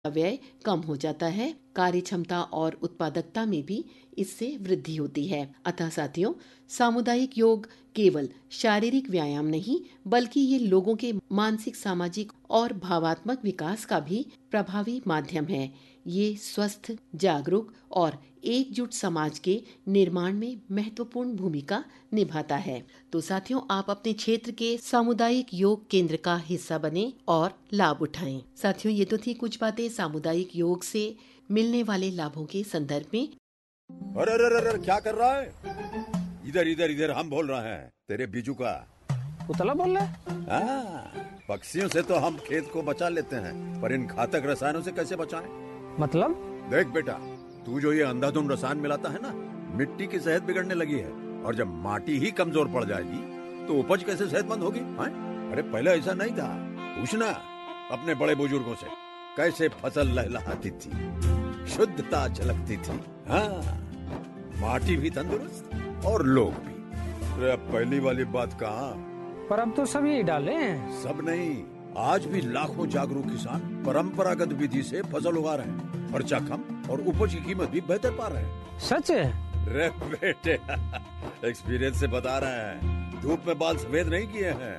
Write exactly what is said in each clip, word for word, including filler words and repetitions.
व्यय कम हो जाता है, कार्य क्षमता और उत्पादकता में भी इससे वृद्धि होती है। अतः साथियों, सामुदायिक योग केवल शारीरिक व्यायाम नहीं बल्कि ये लोगों के मानसिक, सामाजिक और भावात्मक विकास का भी प्रभावी माध्यम है। ये स्वस्थ, जागरूक और एकजुट समाज के निर्माण में महत्वपूर्ण भूमिका निभाता है। तो साथियों, आप अपने क्षेत्र के सामुदायिक योग केंद्र का हिस्सा बने और लाभ उठाएं। साथियों, ये तो थी कुछ बातें सामुदायिक योग से मिलने वाले लाभों के संदर्भ में। अरे अरे अरे क्या कर रहा है? इधर इधर इधर हम बोल रहे हैं तेरे बीजू का। पुतला बोल रहा है? हाँ, पक्षियों से तो हम खेत को बचा लेते हैं, पर इन घातक रसायनों से कैसे बचाएं? मतलब? देख बेटा, तू जो ये अंधाधुंध रसायन मिलाता है ना, मिट्टी की सेहत बिगड़ने लगी है। और जब माटी ही कमजोर पड़ जाएगी तो उपज कैसे सेहतमंद होगी? अरे पहले ऐसा नहीं था। पूछना अपने बड़े बुजुर्गों से, कैसे फसल लहलहाती थी, शुद्धता झलकती थी। हाँ, माटी भी तंदुरुस्त और लोग भी। अरे पहली वाली बात कहाँ? पर अब तो सब यही डाले हैं। सब नहीं, आज भी लाखों जागरूक किसान परंपरागत विधि से फसल उगा रहे हैं। खर्चा कम और उपज की कीमत भी बेहतर पा रहे हैं। सच है? रे बेटे, एक्सपीरियंस से बता रहे हैं, धूप में बाल सफेद नहीं किए हैं।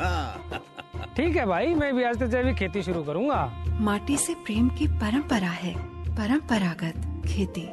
हाँ। ठीक है भाई, मैं भी आज से जैविक खेती शुरू करूंगा। माटी से प्रेम की परंपरा है, परंपरागत खेती।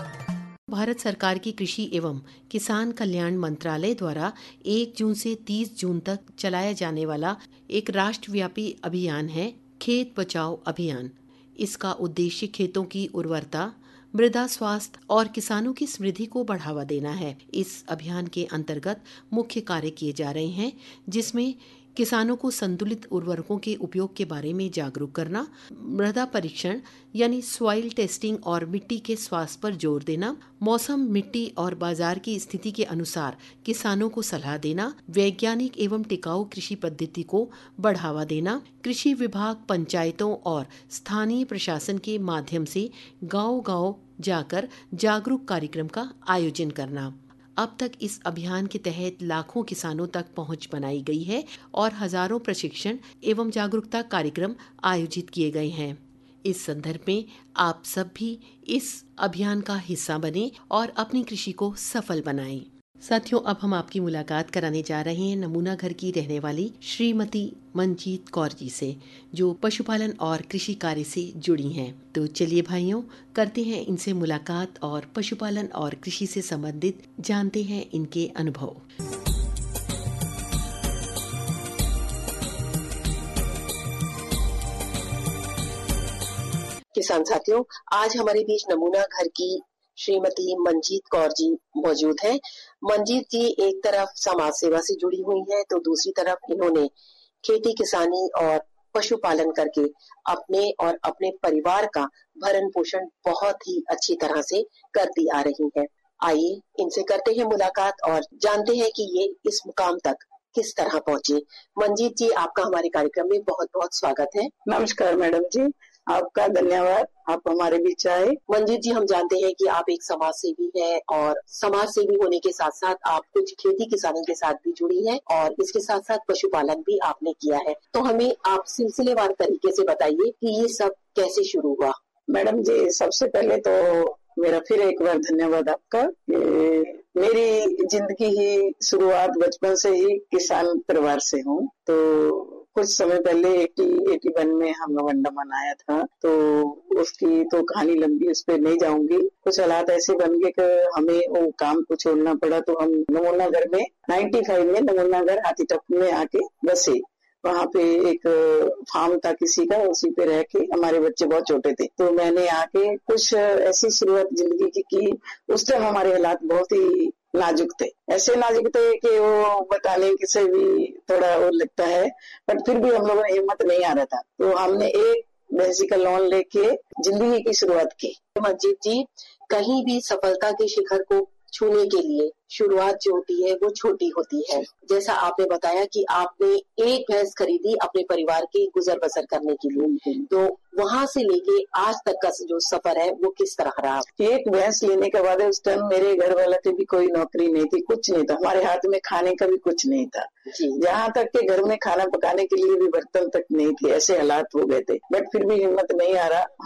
भारत सरकार की कृषि एवं किसान कल्याण मंत्रालय द्वारा एक जून से तीस जून तक चलाया जाने वाला एक राष्ट्रव्यापी अभियान है खेत बचाओ अभियान। इसका उद्देश्य खेतों की उर्वरता, मृदा स्वास्थ्य और किसानों की समृद्धि को बढ़ावा देना है। इस अभियान के अंतर्गत मुख्य कार्य किए जा रहे हैं, जिसमें किसानों को संतुलित उर्वरकों के उपयोग के बारे में जागरूक करना, मृदा परीक्षण यानी सॉइल टेस्टिंग और मिट्टी के स्वास्थ्य पर जोर देना, मौसम, मिट्टी और बाजार की स्थिति के अनुसार किसानों को सलाह देना, वैज्ञानिक एवं टिकाऊ कृषि पद्धति को बढ़ावा देना, कृषि विभाग, पंचायतों और स्थानीय प्रशासन के माध्यम से गांव-गांव जाकर जागरूक कार्यक्रम का आयोजन करना। अब तक इस अभियान के तहत लाखों किसानों तक पहुंच बनाई गई है और हजारों प्रशिक्षण एवं जागरूकता कार्यक्रम आयोजित किए गए हैं। इस संदर्भ में आप सब भी इस अभियान का हिस्सा बने और अपनी कृषि को सफल बनाएं। साथियों, अब हम आपकी मुलाकात कराने जा रहे हैं नमूना घर की रहने वाली श्रीमती मंजीत कौर जी से, जो पशुपालन और कृषि कार्य से जुड़ी हैं। तो चलिए भाइयों, करते हैं इनसे मुलाकात और पशुपालन और कृषि से संबंधित जानते हैं इनके अनुभव। किसान साथियों, आज हमारे बीच नमूना घर की श्रीमती मंजीत कौर जी मौजूद हैं। मंजीत जी एक तरफ समाज सेवा से जुड़ी हुई हैं, तो दूसरी तरफ इन्होंने खेती किसानी और पशुपालन करके अपने और अपने परिवार का भरण पोषण बहुत ही अच्छी तरह से करती आ रही हैं। आइए इनसे करते हैं मुलाकात और जानते हैं कि ये इस मुकाम तक किस तरह पहुंचे। मंजीत जी, आपका हमारे कार्यक्रम में बहुत बहुत स्वागत है। नमस्कार मैडम जी, आपका धन्यवाद, आप हमारे बीच आए। मंजीत जी, हम जानते हैं कि आप एक समाज सेवी हैं और समाज सेवी होने के साथ साथ आप कुछ खेती किसानी के साथ भी जुड़ी हैं और इसके साथ साथ पशुपालन भी आपने किया है। तो हमें आप सिलसिलेवार तरीके से बताइए कि ये सब कैसे शुरू हुआ। मैडम जी, सबसे पहले तो मेरा फिर एक बार धन्यवाद आपका। मेरी जिंदगी ही शुरुआत बचपन से ही किसान परिवार से हूँ। तो कुछ समय पहले एटी एटी वन में हम लोग अंडमान आया था, तो उसकी तो कहानी लंबी, उस पर नहीं जाऊंगी। कुछ हालात ऐसे बन गए कि हमें वो काम को छोड़ना पड़ा, तो हम नमूना घर में नाइन्टी फाइव में नमूना घर हाथीटप में आके बसे। वहाँ पे एक फार्म था किसी का, उसी पे रह के, हमारे बच्चे बहुत छोटे थे, तो मैंने आके कुछ ऐसी शुरुआत जिंदगी की की। उस टाइम हमारे हालात बहुत ही नाजुक थे, ऐसे नाजुक थे कि वो बताने से भी थोड़ा वो लगता है, बट फिर भी हम लोगों ने हिम्मत नहीं आ रहा था, तो हमने एक भैंसी का लोन लेके जिंदगी की शुरुआत की। मंजीत जी, कहीं भी सफलता के शिखर को छूने के लिए शुरुआत जो होती है वो छोटी होती है। जैसा आपने बताया कि आपने एक भैंस खरीदी अपने परिवार के गुजर बसर करने के लिए, तो वहाँ से लेके आज तक का जो सफर है वो किस तरह रहा? एक भैंस लेने के बाद उस टाइम मेरे घर वाले की भी कोई नौकरी नहीं थी, कुछ नहीं था, हमारे हाथ में खाने का भी कुछ नहीं था, जहाँ तक के घर में खाना पकाने के लिए भी बर्तन तक नहीं थे, ऐसे हालात हो गए थे। बट फिर भी हिम्मत नहीं आ रहा,